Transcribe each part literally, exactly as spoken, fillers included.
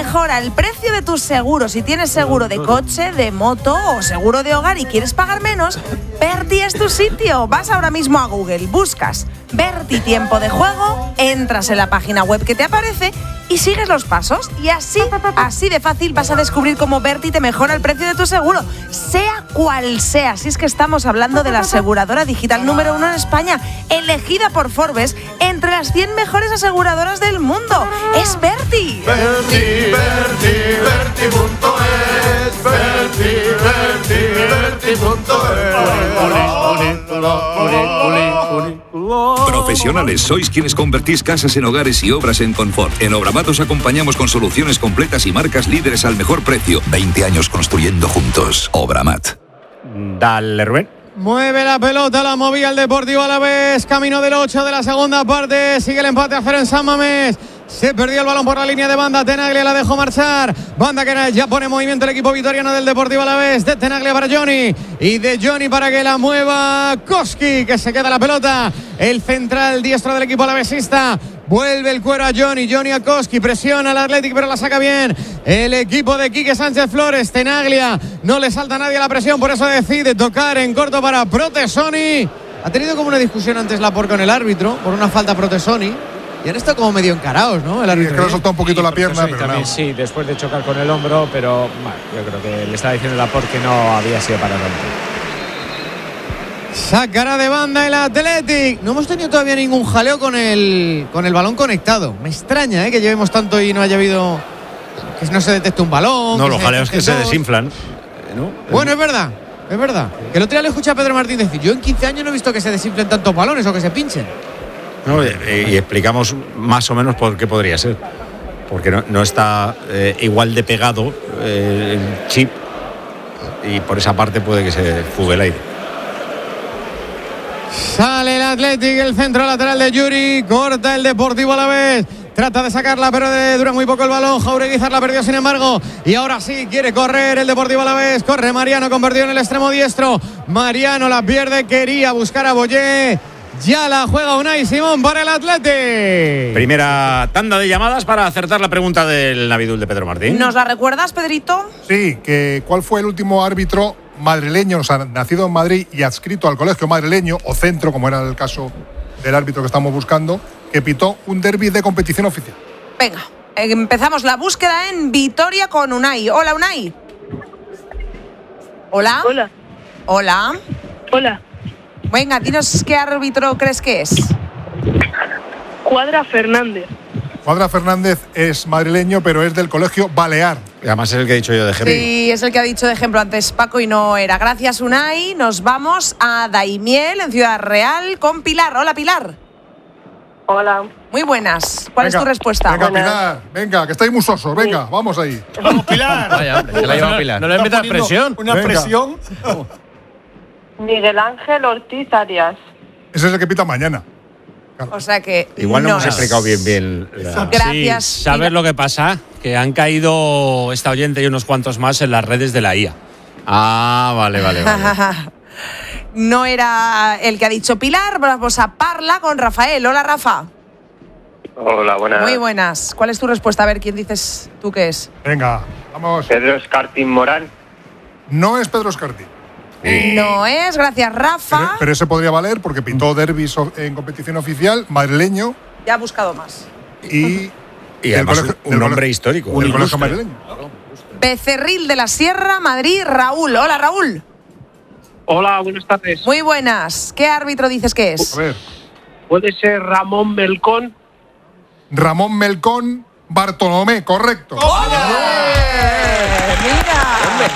mejora el precio de tus seguros. Si tienes seguro de coche, de moto o seguro de hogar y quieres pagar menos, Berti es tu sitio. Vas ahora mismo a Google, buscas Berti Tiempo de Juego, entras en la página web que te aparece y sigues los pasos. Y así, así de fácil vas a descubrir cómo Berti te mejora el precio de tu seguro, sea cual sea. Si es que estamos hablando de la aseguradora digital número uno en España, elegida por Forbes entre las cien mejores aseguradoras del mundo. ¡Es Berti! Berti, Berti, Berti punto es. Berti, Berti, Berti punto es. Profesionales, sois quienes convertís casas en hogares y obras en confort. En Obramat os acompañamos con soluciones completas y marcas líderes al mejor precio. veinte años construyendo juntos. Obramat. Dale, Rubén. Mueve la pelota, la movía el Deportivo Alavés. Camino del ocho de la segunda parte. Sigue el empate a cero en San Mamés. Se perdió el balón por la línea de banda. Tenaglia la dejó marchar. Banda que ya pone en movimiento el equipo vitoriano del Deportivo Alavés. De Tenaglia para Johnny. Y de Johnny para que la mueva Koski, que se queda la pelota. El central diestro del equipo alavesista. Vuelve el cuero a Johnny. Johnny a Koski. Presiona al Athletic, pero la saca bien el equipo de Quique Sánchez Flores. Tenaglia. No le salta a nadie a la presión. Por eso decide tocar en corto para Protesoni. Ha tenido como una discusión antes Laporte con el árbitro por una falta a Protesoni. Y han estado como medio encarados, ¿no? El árbitro. Sí, creo que soltó un poquito sí, la pierna, pero también, no. Sí, después de chocar con el hombro, pero bueno, yo creo que le estaba diciendo Laporte que no había sido para tanto. Sacará de banda el Athletic. No hemos tenido todavía ningún jaleo con el, con el balón conectado. Me extraña, ¿eh? Que llevemos tanto y no haya habido... Que no se detecte un balón. No, los jaleos que se dos. desinflan, ¿no? Bueno, es verdad, es verdad. Que el otro día le escuché a Pedro Martín decir: yo en quince años no he visto que se desinflen tantos balones o que se pinchen. No, y, y explicamos más o menos por qué podría ser. Porque no, no está eh, igual de pegado eh, el chip y por esa parte puede que se fugue el aire. Sale el Athletic, el centro lateral de Yuri, corta el Deportivo Alavés. Trata de sacarla, pero de, dura muy poco el balón. Jaureguizar la perdió, sin embargo. Y ahora sí quiere correr el Deportivo Alavés. Corre Mariano, convertido en el extremo diestro. Mariano la pierde, quería buscar a Boyé. Ya la juega Unai Simón para el Athletic. Primera tanda de llamadas para acertar la pregunta del Navidul de Pedro Martín. ¿Nos la recuerdas, Pedrito? Sí, que ¿cuál fue el último árbitro madrileño, o sea, nacido en Madrid y adscrito al colegio madrileño, o centro, como era el caso del árbitro que estamos buscando, que pitó un derbi de competición oficial? Venga, empezamos la búsqueda en Vitoria con Unai. Hola, Unai. Hola. Hola. Hola. Hola. Venga, dinos qué árbitro crees que es. Cuadra Fernández. Cuadra Fernández es madrileño, pero es del colegio Balear. Y además es el que he dicho yo de ejemplo. Sí, es el que ha dicho de ejemplo antes Paco y no era. Gracias, Unai. Nos vamos a Daimiel, en Ciudad Real, con Pilar. Hola, Pilar. Hola. Muy buenas. ¿Cuál Venga, es tu respuesta? Venga, Buenas. Pilar, venga, que estáis musosos. Venga, vamos ahí. Vamos, Pilar. Vaya, hombre, se la lleva Pilar. No le metas presión. Una Venga. presión. Miguel Ángel Ortiz Arias. Ese es el que pita mañana. O sea que Igual no, no hemos es. explicado bien bien. La... Gracias. Sí, ¿sabes Pilar. lo que pasa? Que han caído esta oyente y unos cuantos más en las redes de la I A. Ah, vale, vale, vale. No era el que ha dicho Pilar. Vamos a Parla con Rafael. Hola, Rafa. Hola, buenas. Muy buenas. ¿Cuál es tu respuesta? A ver, ¿quién dices tú que es? Venga, vamos. Pedro Escartín Morán. No es Pedro Escartín. No es, gracias, Rafa. Pero, pero ese podría valer porque pintó derbis o- en competición oficial, madrileño Ya ha buscado más. y. Y además del colegio- un del nombre colegio- histórico. del Un colegio ilustre. madrileño. Becerril de la Sierra, Madrid, Raúl. Hola, Raúl. Hola, buenas tardes. Muy buenas. ¿Qué árbitro dices que es? A ver, ¿Puede ser Ramón Melcón? Ramón Melcón Bartolomé, correcto. ¡Eh! ¡Mira!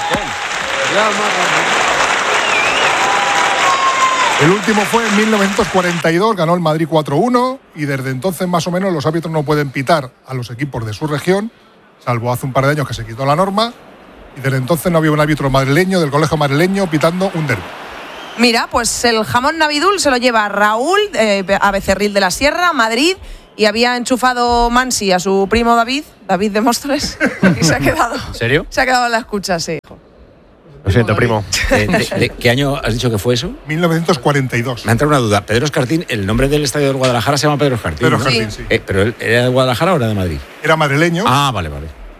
El último fue en mil novecientos cuarenta y dos, ganó el Madrid cuatro uno y desde entonces más o menos los árbitros no pueden pitar a los equipos de su región, salvo hace un par de años que se quitó la norma, y desde entonces no había un árbitro madrileño del colegio madrileño pitando un derbi. Mira, pues el jamón Navidul se lo lleva Raúl, eh, a Becerril de la Sierra, Madrid, y había enchufado Mansi a su primo David, David de Móstoles, y se ha quedado. ¿En serio? Se ha quedado en la escucha, sí. Lo siento, primo. Eh, de- de- ¿Qué año has dicho que fue eso? mil novecientos cuarenta y dos. Me ha entrado una duda. Pedro Escartín, el nombre del estadio de Guadalajara se llama Pedro Escartín. Pedro ¿no? Escartín, sí. Eh, ¿Pero él era de Guadalajara o era de Madrid? Era madrileño Ah, vale, vale.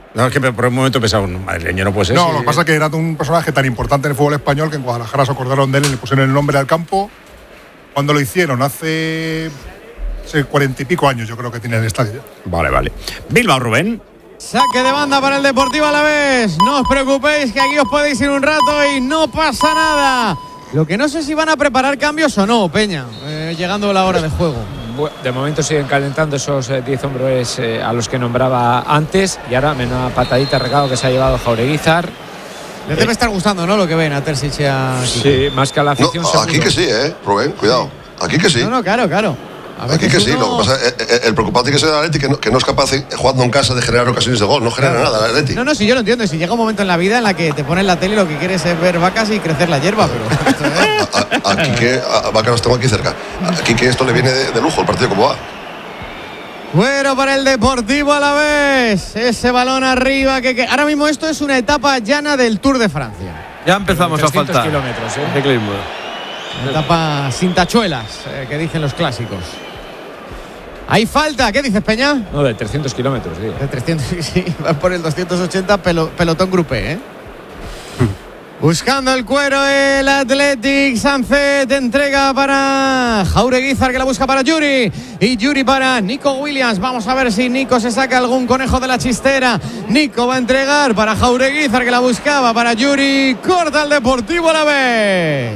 No, es que por un momento pensaba, un madrileño no puede ser. No, sí. lo que pasa es que era un personaje tan importante en el fútbol español que en Guadalajara se acordaron de él y le pusieron el nombre al campo. Cuando lo hicieron, hace cuarenta y pico años, yo creo que tiene el estadio. Vale, vale. Bilbao, Rubén. Saque de banda para el Deportivo Alavés. No os preocupéis que aquí os podéis ir un rato y no pasa nada. Lo que no sé si van a preparar cambios o no, Peña, eh, llegando la hora de juego. De momento siguen calentando esos diez eh, hombres eh, a los que nombraba antes. Y ahora, menos patadita recado que se ha llevado Jaureguizar. Les debe estar gustando, ¿no? Lo que ven a Terzic y a Kiko. Sí, más que a la afición. No, aquí que sí, ¿eh, Rubén? Cuidado. Aquí que sí. No, no, claro, claro. Aquí que sí, lo que pasa es el, el preocupante que es el Atleti, que no, que no es capaz, de, jugando en casa, de generar ocasiones de gol. No genera claro. nada el Atleti. No, no, sí, yo lo entiendo. Si llega un momento en la vida en la que te pones la tele y lo que quieres es ver vacas y crecer la hierba, pero... a, a, aquí que, a, a Vaca los tengo aquí cerca. Aquí que esto le viene de, de lujo, el partido como va. Bueno, para el Deportivo Alavés. Ese balón arriba. Que, que ahora mismo esto es una etapa llana del Tour de Francia. Ya empezamos a faltar. kilómetros, ¿eh? Ciclismo. Una etapa sin tachuelas, eh, que dicen los clásicos. Hay falta, ¿qué dices, Peña? No, de trescientos kilómetros, digo. De trescientos, sí, va por el doscientos ochenta, pelo, pelotón grupé, ¿eh? Buscando el cuero el Athletic. Sancet entrega para Jaureguizar, que la busca para Yuri. Y Yuri para Nico Williams. Vamos a ver si Nico se saca algún conejo de la chistera. Nico va a entregar para Jaureguizar, que la buscaba para Yuri. Corta el Deportivo Alavés.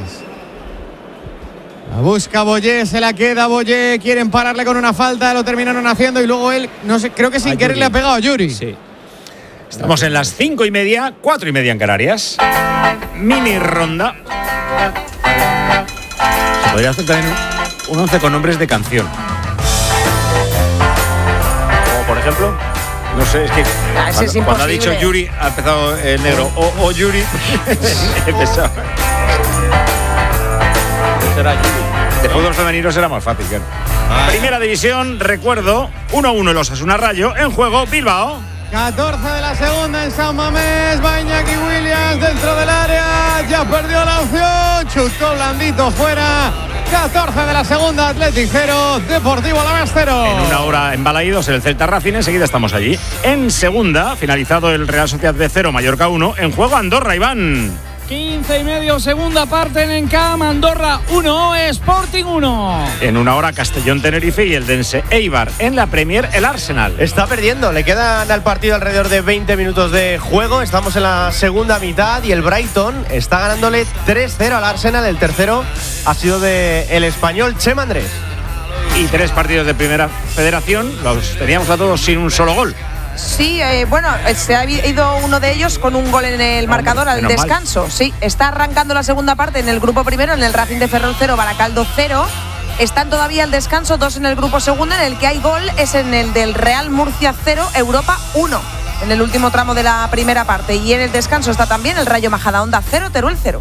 La busca Boyé, se la queda Boyé. Quieren pararle con una falta, lo terminaron haciendo y luego él, no sé, creo que sin a querer Yuri. le ha pegado a Yuri. Sí. Estamos en las cinco y media, cuatro y media en Canarias. Mini ronda. Se podría hacer también un once con nombres de canción. Como por ejemplo. No sé, es que Ah, ese cuando, es cuando ha dicho imposible. Yuri ha empezado el negro. O, o Yuri. He pensado. Será Yuri. De fútbol femenino será más fácil, claro. Primera división, recuerdo, uno a uno el Osasuna Rayo. En juego, Bilbao. catorce de la segunda en San Mamés. Va Iñaki Williams dentro del área. Ya perdió la opción. Chutó blandito fuera. catorce de la segunda, Athletic cero, Deportivo Alavés cero. En una hora en Balaídos, en el Celta Racing. Enseguida estamos allí. En segunda, finalizado el Real Sociedad B cero, Mallorca uno. En juego, Andorra, Iván. quince y medio, segunda parte en Encam, Andorra uno, Sporting uno. En una hora, Castellón, Tenerife y el Dense Eibar. En la Premier, el Arsenal. Está perdiendo, le quedan al partido alrededor de veinte minutos de juego. Estamos en la segunda mitad y el Brighton está ganándole tres cero al Arsenal. El tercero ha sido de el español Chema Andrés. Y tres partidos de Primera Federación. Los teníamos a todos sin un solo gol. Sí, eh, bueno, se ha ido uno de ellos con un gol en el marcador al menos mal. descanso. Sí, está arrancando la segunda parte en el grupo primero, en el Racing de Ferrol cero, Baracaldo cero. Están todavía al descanso, dos en el grupo segundo, en el que hay gol, es en el del Real Murcia cero, Europa uno, en el último tramo de la primera parte. Y en el descanso está también el Rayo Majadahonda cero, Teruel cero.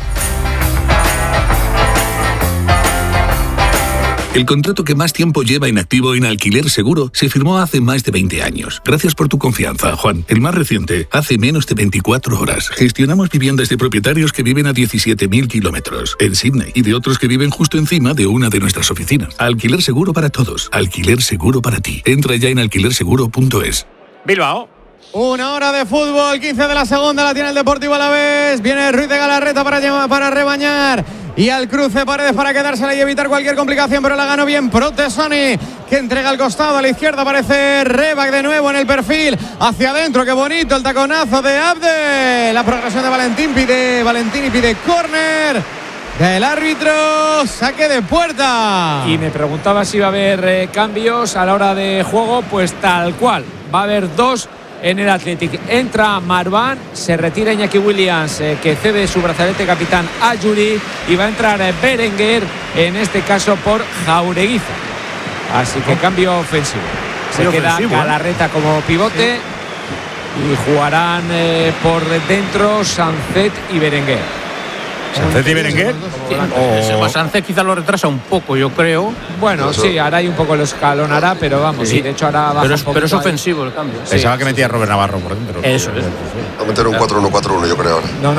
El contrato que más tiempo lleva inactivo en Alquiler Seguro se firmó hace más de veinte años. Gracias por tu confianza, Juan. El más reciente, hace menos de veinticuatro horas. Gestionamos viviendas de propietarios que viven a diecisiete mil kilómetros en Sydney y de otros que viven justo encima de una de nuestras oficinas. Alquiler Seguro para todos. Alquiler Seguro para ti. Entra ya en alquiler seguro punto es. Bilbao. Una hora de fútbol, quince de la segunda, la tiene el Deportivo Alavés. Viene Ruiz de Galarreta para, llevar, para rebañar. Y al cruce Paredes para quedársela y evitar cualquier complicación, pero la ganó bien Protesoni, que entrega al costado. A la izquierda aparece Rebac de nuevo en el perfil. Hacia adentro, qué bonito el taconazo de Abde. La progresión de Valentín pide, Valentín y pide córner del árbitro, saque de puerta. Y me preguntaba si iba a haber eh, cambios a la hora de juego, pues tal cual. Va a haber dos en el Athletic. Entra Marván, se retira Iñaki Williams, eh, que cede su brazalete capitán a Yuri, y va a entrar eh, Berenguer, en este caso por Jaureguiza. Así que cambio ofensivo. Se Muy queda ofensivo, Galarreta ¿eh? como pivote, sí. Y jugarán eh, por dentro Sancet y Berenguer. ¿Sancet y Berenguer? O Sancet quizá lo retrasa un poco, yo creo. Bueno, sí, ahora hay un poco lo escalonará, pero vamos, sí, de hecho ahora baja pero es, un poco. pero es ofensivo el cambio. Pensaba sí, que metía a Robert Navarro por dentro. Eso es. Va a meter un cuatro uno cuatro uno, yo creo ahora. No,